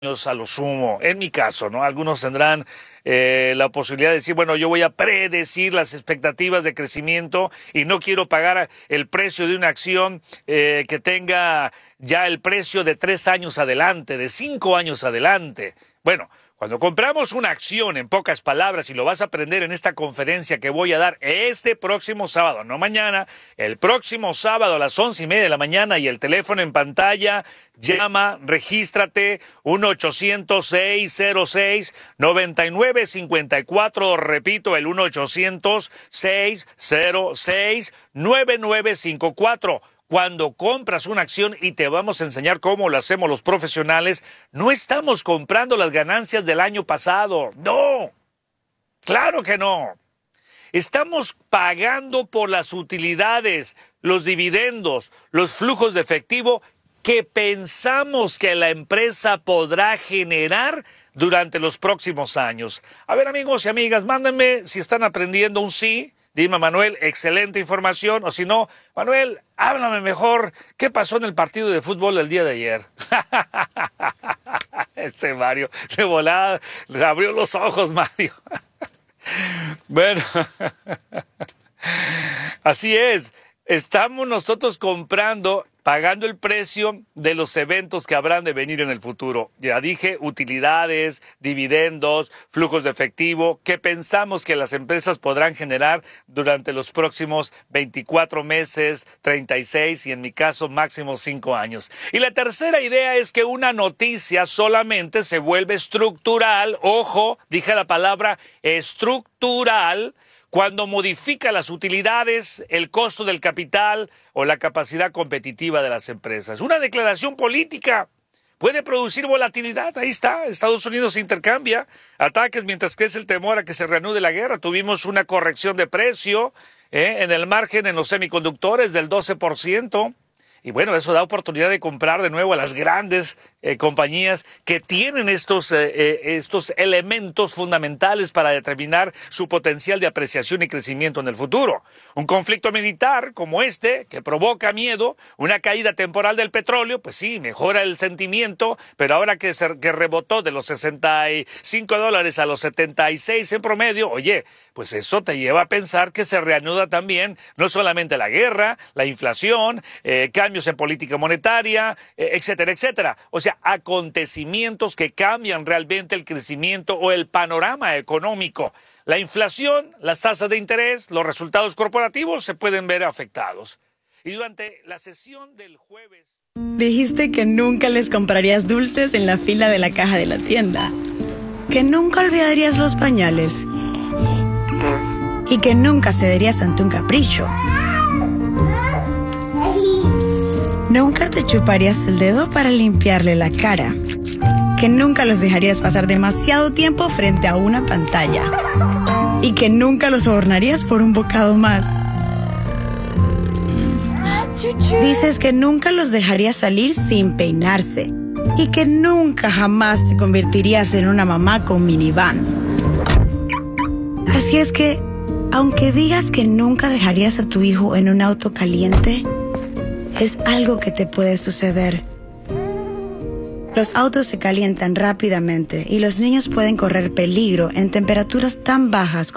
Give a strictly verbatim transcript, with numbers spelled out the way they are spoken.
años a lo sumo, en mi caso, ¿no? Algunos tendrán eh, la posibilidad de decir, bueno, yo voy a predecir las expectativas de crecimiento y no quiero pagar el precio de una acción eh, que tenga ya el precio de tres años adelante, de cinco años adelante. Bueno, cuando compramos una acción, en pocas palabras, y lo vas a aprender en esta conferencia que voy a dar este próximo sábado, no mañana, el próximo sábado a las once y media de la mañana, y el teléfono en pantalla, llama, regístrate, uno ochocientos, seis cero seis, nueve nueve cinco cuatro, repito, el uno ochocientos, seis cero seis, nueve nueve cinco cuatro. Cuando compras una acción, y te vamos a enseñar cómo lo hacemos los profesionales, no estamos comprando las ganancias del año pasado. No, claro que no. Estamos pagando por las utilidades, los dividendos, los flujos de efectivo que pensamos que la empresa podrá generar durante los próximos años. A ver, amigos y amigas, mándenme si están aprendiendo un sí. Dime, Manuel, excelente información. O si no, Manuel, háblame mejor. ¿Qué pasó en el partido de fútbol el día de ayer? Ese Mario, de volada, le abrió los ojos, Mario. Bueno, así es. Estamos nosotros comprando, pagando el precio de los eventos que habrán de venir en el futuro. Ya dije, utilidades, dividendos, flujos de efectivo, que pensamos que las empresas podrán generar durante los próximos veinticuatro meses, treinta y seis y en mi caso máximo cinco años. Y la tercera idea es que una noticia solamente se vuelve estructural, ojo, dije la palabra estructural, cuando modifica las utilidades, el costo del capital o la capacidad competitiva de las empresas. Una declaración política puede producir volatilidad. Ahí está, Estados Unidos se intercambia ataques mientras crece el temor a que se reanude la guerra. Tuvimos una corrección de precio eh, en el margen en los semiconductores del doce por ciento. Y bueno, eso da oportunidad de comprar de nuevo a las grandes eh, compañías que tienen estos, eh, eh, estos elementos fundamentales para determinar su potencial de apreciación y crecimiento en el futuro. Un conflicto militar como este, que provoca miedo, una caída temporal del petróleo, pues sí, mejora el sentimiento, pero ahora que, se, que rebotó de los sesenta y cinco dólares a los setenta y seis en promedio, oye, pues eso te lleva a pensar que se reanuda también no solamente la guerra, la inflación, eh, cambios en política monetaria, eh, etcétera, etcétera. O sea, acontecimientos que cambian realmente el crecimiento o el panorama económico. La inflación, las tasas de interés, los resultados corporativos se pueden ver afectados. Y durante la sesión del jueves... Dijiste que nunca les comprarías dulces en la fila de la caja de la tienda. Que nunca olvidarías los pañales. Y que nunca cederías ante un capricho. Nunca te chuparías el dedo para limpiarle la cara. Que nunca los dejarías pasar demasiado tiempo frente a una pantalla. Y que nunca los sobornarías por un bocado más. Dices que nunca los dejarías salir sin peinarse. Y que nunca jamás te convertirías en una mamá con minivan. Así es que, aunque digas que nunca dejarías a tu hijo en un auto caliente, es algo que te puede suceder. Los autos se calientan rápidamente y los niños pueden correr peligro en temperaturas tan bajas